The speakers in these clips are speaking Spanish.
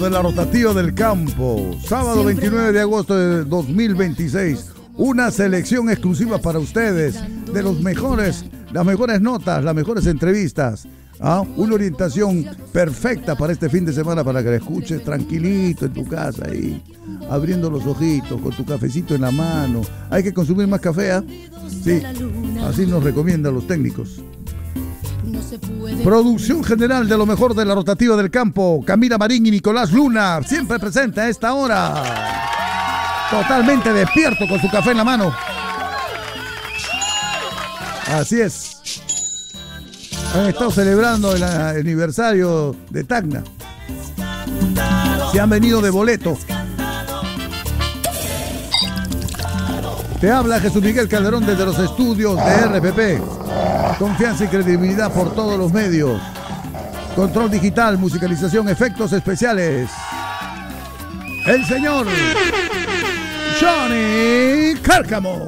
De la rotativa del campo, sábado 29 de agosto de 2026, una selección exclusiva para ustedes de los mejores, las mejores notas, las mejores entrevistas, una orientación perfecta para este fin de semana para que la escuches tranquilito en tu casa ahí, abriendo los ojitos, con tu cafecito en la mano. Hay que consumir más café, sí, así nos recomiendan los técnicos. Producción general de lo mejor de la rotativa del campo, Camila Marín y Nicolás Luna, siempre presente a esta hora, totalmente despierto con su café en la mano. Así es. Han estado celebrando el aniversario de Tacna. Se han venido de boleto. Te habla Jesús Miguel Calderón desde los estudios de RPP. Confianza y credibilidad por todos los medios. Control digital, musicalización, efectos especiales. El señor Johnny Cárcamo.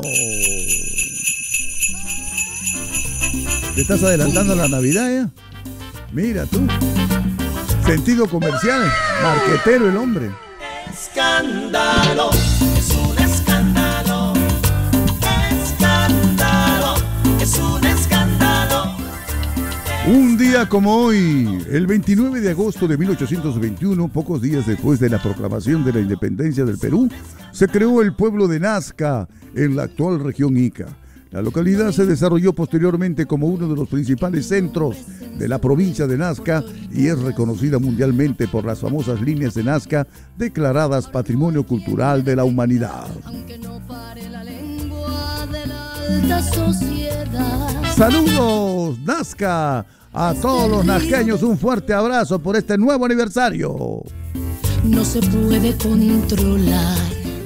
¿Te estás adelantando a la Navidad ya? Mira tú. Sentido comercial, marquetero el hombre. Escándalo, es un escándalo. Escándalo, es un escándalo. Un día como hoy, el 29 de agosto de 1821, pocos días después de la proclamación de la independencia del Perú, se creó el pueblo de Nazca, en la actual región Ica. La localidad se desarrolló posteriormente como uno de los principales centros de la provincia de Nazca y es reconocida mundialmente por las famosas líneas de Nazca declaradas Patrimonio Cultural de la Humanidad. Saludos, Nazca. A todos los nazqueños un fuerte abrazo por este nuevo aniversario. No se puede controlar.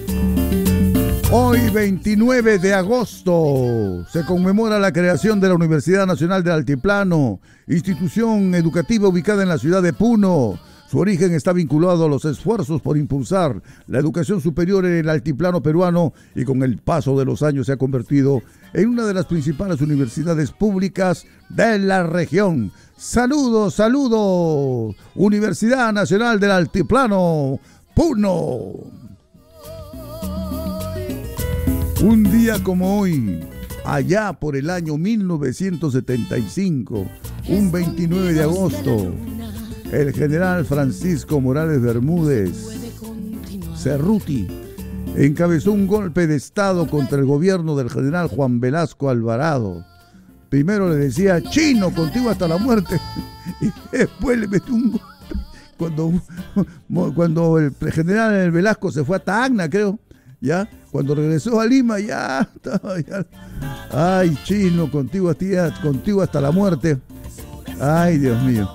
Hoy, 29 de agosto, se conmemora la creación de la Universidad Nacional del Altiplano, institución educativa ubicada en la ciudad de Puno. Su origen está vinculado a los esfuerzos por impulsar la educación superior en el altiplano peruano y con el paso de los años se ha convertido en una de las principales universidades públicas de la región. ¡Saludos, saludos! Universidad Nacional del Altiplano, Puno. Un día como hoy, allá por el año 1975, un 29 de agosto, el general Francisco Morales Bermúdez, Cerruti, encabezó un golpe de Estado contra el gobierno del general Juan Velasco Alvarado. Primero le decía, chino, contigo hasta la muerte, y después le metió un golpe. Cuando el general Velasco se fue a Tacna, creo, ¿ya? Cuando regresó a Lima, ya. Ay, chino, contigo hasta la muerte. Ay, Dios mío.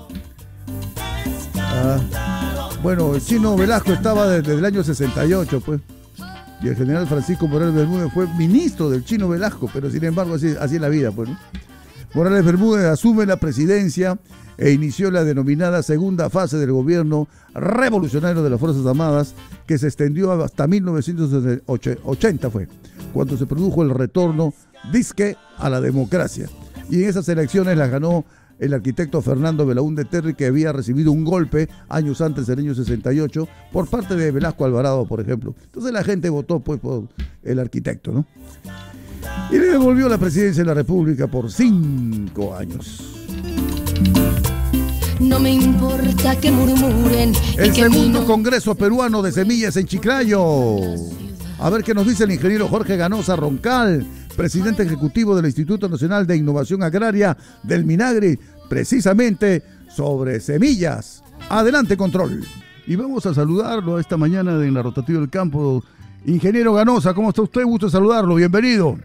Bueno, el chino Velasco estaba desde el año 68, pues. Y el general Francisco Morales Bermúdez fue ministro del chino Velasco, pero sin embargo así es la vida, pues, ¿no? Morales Bermúdez asume la presidencia e inició la denominada segunda fase del gobierno revolucionario de las Fuerzas Armadas, que se extendió hasta 1980 fue, cuando se produjo el retorno disque a la democracia. Y en esas elecciones las ganó el arquitecto Fernando Belaúnde Terry, que había recibido un golpe años antes, del año 68, por parte de Velasco Alvarado, por ejemplo. Entonces la gente votó pues por el arquitecto, ¿no? Y le devolvió la presidencia de la República por 5 años. No me importa que murmuren. El segundo Congreso Peruano de Semillas en Chiclayo. A ver qué nos dice el ingeniero Jorge Ganosa Roncal, presidente ejecutivo del Instituto Nacional de Innovación Agraria del Minagri, precisamente sobre semillas. Adelante, control. Y vamos a saludarlo esta mañana en la rotativa del campo. Ingeniero Ganosa, ¿cómo está usted? Gusto saludarlo, bienvenido.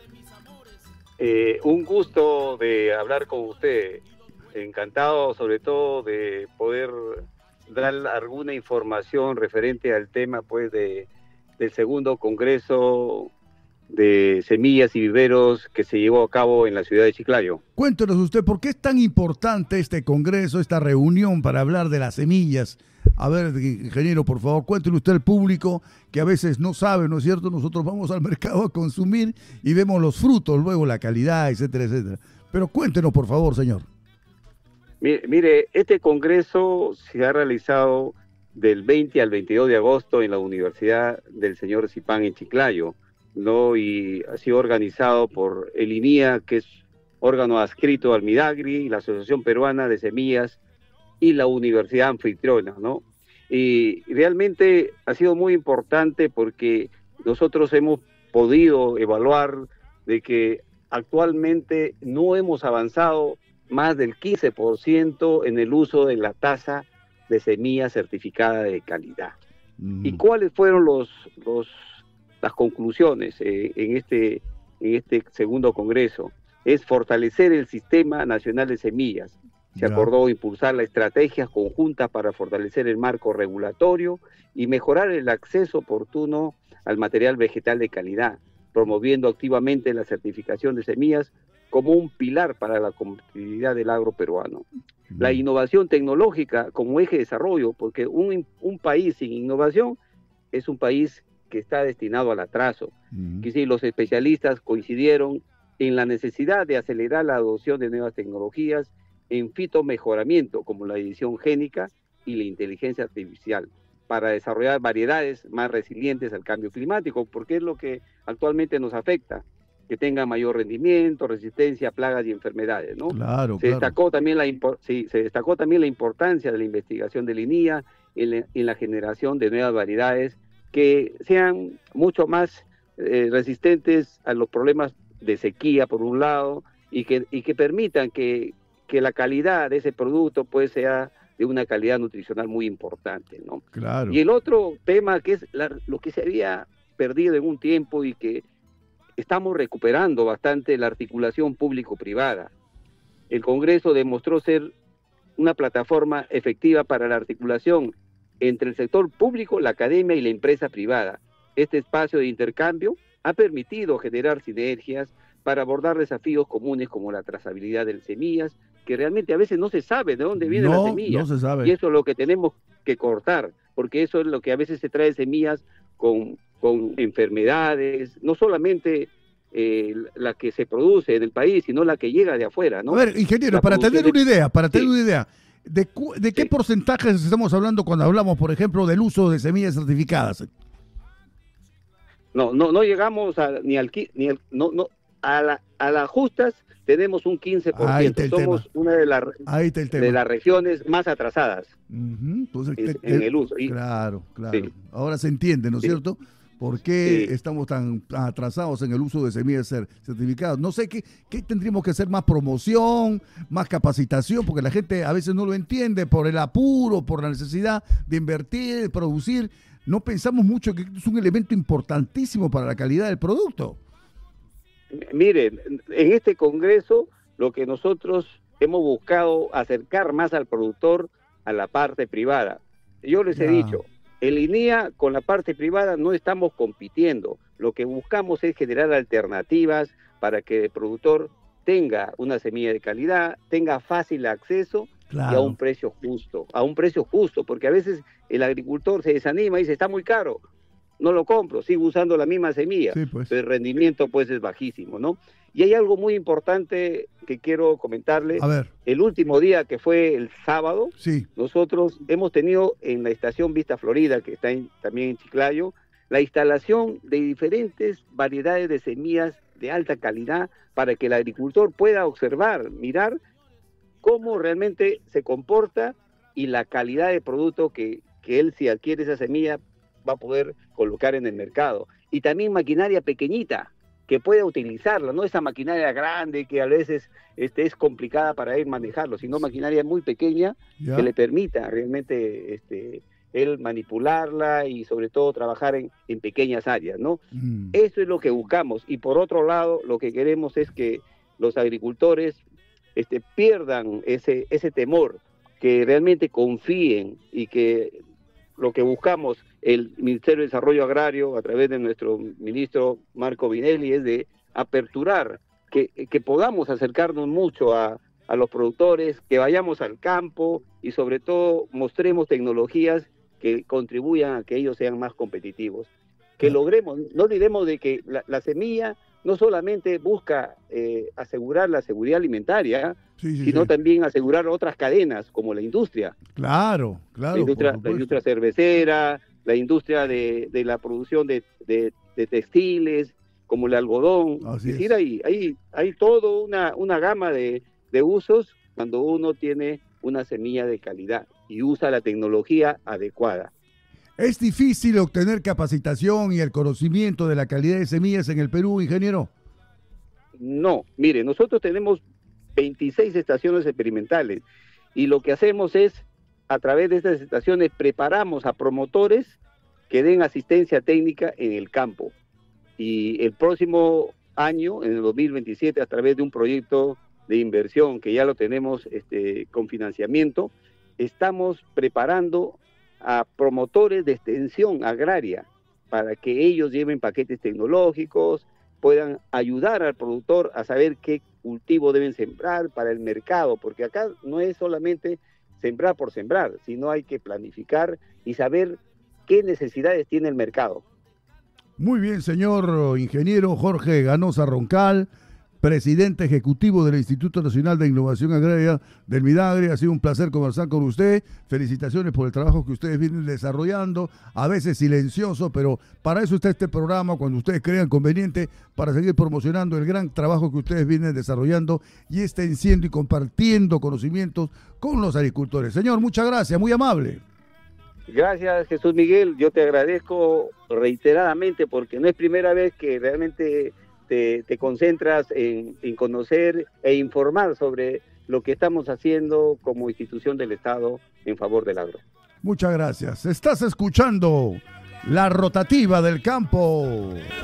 Un gusto de hablar con usted. Encantado sobre todo de poder dar alguna información referente al tema pues del segundo Congreso de Semillas y Viveros que se llevó a cabo en la ciudad de Chiclayo. Cuéntenos usted, ¿por qué es tan importante este congreso, esta reunión para hablar de las semillas? A ver, ingeniero, por favor, cuéntele usted al público que a veces no sabe, ¿no es cierto? Nosotros vamos al mercado a consumir y vemos los frutos, luego la calidad, etcétera, etcétera. Pero cuéntenos, por favor, señor. Mire, este congreso se ha realizado del 20 al 22 de agosto en la Universidad del Señor Zipán en Chiclayo, ¿no? Y ha sido organizado por el INIA, que es órgano adscrito al Midagri, la Asociación Peruana de Semillas y la Universidad Anfitriona, ¿no? Y realmente ha sido muy importante porque nosotros hemos podido evaluar de que actualmente no hemos avanzado más del 15% en el uso de la tasa de semilla certificada de calidad. ¿Y cuáles fueron las conclusiones en este segundo congreso? Es fortalecer el Sistema Nacional de Semillas. Se acordó impulsar la estrategia conjunta para fortalecer el marco regulatorio y mejorar el acceso oportuno al material vegetal de calidad, promoviendo activamente la certificación de semillas como un pilar para la competitividad del agro peruano. La innovación tecnológica como eje de desarrollo, porque un país sin innovación es un país que está destinado al atraso. Que sí, los especialistas coincidieron en la necesidad de acelerar la adopción de nuevas tecnologías en fitomejoramiento, como la edición génica y la inteligencia artificial, para desarrollar variedades más resilientes al cambio climático, porque es lo que actualmente nos afecta, que tengan mayor rendimiento, resistencia a plagas y enfermedades, ¿no? Se destacó también la importancia de la investigación de la INIA en la generación de nuevas variedades que sean mucho más resistentes a los problemas de sequía, por un lado, y que permitan que la calidad de ese producto pues sea de una calidad nutricional muy importante, ¿no? Claro. Y el otro tema que es lo que se había perdido en un tiempo y que estamos recuperando bastante, la articulación público-privada. El Congreso demostró ser una plataforma efectiva para la articulación entre el sector público, la academia y la empresa privada. Este espacio de intercambio ha permitido generar sinergias para abordar desafíos comunes como la trazabilidad de las semillas, que realmente a veces no se sabe de dónde viene la semilla. No se sabe. Y eso es lo que tenemos que cortar, porque eso es lo que a veces se trae semillas con enfermedades, no solamente la que se produce en el país, sino la que llega de afuera, ¿no? A ver, ingeniero, para tener una idea, ¿de qué porcentajes estamos hablando cuando hablamos, por ejemplo, del uso de semillas certificadas? No llegamos a las justas, tenemos un 15%. Somos una de las regiones más atrasadas Entonces, en el uso. Claro. Sí. Ahora se entiende, ¿no es cierto? ¿Por qué estamos tan atrasados en el uso de semillas certificadas? No sé qué tendríamos que hacer, más promoción, más capacitación, porque la gente a veces no lo entiende por el apuro, por la necesidad de invertir, de producir. No pensamos mucho que es un elemento importantísimo para la calidad del producto. Miren, en este Congreso lo que nosotros hemos buscado acercar más al productor a la parte privada. Yo les he dicho, en línea con la parte privada no estamos compitiendo. Lo que buscamos es generar alternativas para que el productor tenga una semilla de calidad, tenga fácil acceso y a un precio justo, porque a veces el agricultor se desanima y dice, está muy caro, no lo compro, sigo usando la misma semilla, pero el rendimiento pues es bajísimo, ¿no? Y hay algo muy importante que quiero comentarle. A ver. El último día, que fue el sábado, nosotros hemos tenido en la estación Vista Florida, que está también en Chiclayo, la instalación de diferentes variedades de semillas de alta calidad para que el agricultor pueda observar, mirar cómo realmente se comporta y la calidad de producto que él, si adquiere esa semilla, va a poder colocar en el mercado. Y también maquinaria pequeñita que pueda utilizarla, no esa maquinaria grande que a veces es complicada para él manejarlo, sino maquinaria muy pequeña que le permita realmente él manipularla y sobre todo trabajar en pequeñas áreas, ¿no? Eso es lo que buscamos. Y por otro lado, lo que queremos es que los agricultores pierdan ese temor, que realmente confíen, y que lo que buscamos el Ministerio de Desarrollo Agrario a través de nuestro ministro Marco Vinelli es de aperturar, que podamos acercarnos mucho a los productores, que vayamos al campo y sobre todo mostremos tecnologías que contribuyan a que ellos sean más competitivos. Que logremos, no olvidemos de que la semilla no solamente busca asegurar la seguridad alimentaria, sino también asegurar otras cadenas, como la industria. Claro, claro. La industria cervecera, la industria de la producción de textiles, como el algodón. Es decir, hay toda una gama de usos cuando uno tiene una semilla de calidad y usa la tecnología adecuada. ¿Es difícil obtener capacitación y el conocimiento de la calidad de semillas en el Perú, ingeniero? No, mire, nosotros tenemos 26 estaciones experimentales y lo que hacemos es, a través de estas estaciones, preparamos a promotores que den asistencia técnica en el campo. Y el próximo año, en el 2027, a través de un proyecto de inversión que ya lo tenemos con financiamiento, estamos preparando a promotores de extensión agraria para que ellos lleven paquetes tecnológicos, puedan ayudar al productor a saber qué cultivo deben sembrar para el mercado, porque acá no es solamente sembrar por sembrar, sino hay que planificar y saber qué necesidades tiene el mercado. Muy bien, señor ingeniero Jorge Ganosa Roncal, presidente ejecutivo del Instituto Nacional de Innovación Agraria del Midagre. Ha sido un placer conversar con usted. Felicitaciones por el trabajo que ustedes vienen desarrollando, a veces silencioso, pero para eso está este programa, cuando ustedes crean conveniente, para seguir promocionando el gran trabajo que ustedes vienen desarrollando y extendiendo y compartiendo conocimientos con los agricultores. Señor, muchas gracias, muy amable. Gracias, Jesús Miguel. Yo te agradezco reiteradamente porque no es primera vez que realmente te concentras en conocer e informar sobre lo que estamos haciendo como institución del Estado en favor del agro. Muchas gracias. Estás escuchando La Rotativa del Campo.